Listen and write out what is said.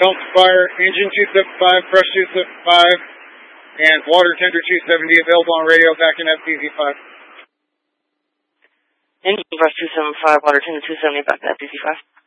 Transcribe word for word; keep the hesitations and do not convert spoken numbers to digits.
Belt Fire, Engine two seventy-five, Crush two seventy-five, and Water Tender two seventy available on radio back in F T Z five. Engine Crush two seventy-five, Water Tender two seventy back in F T Z five.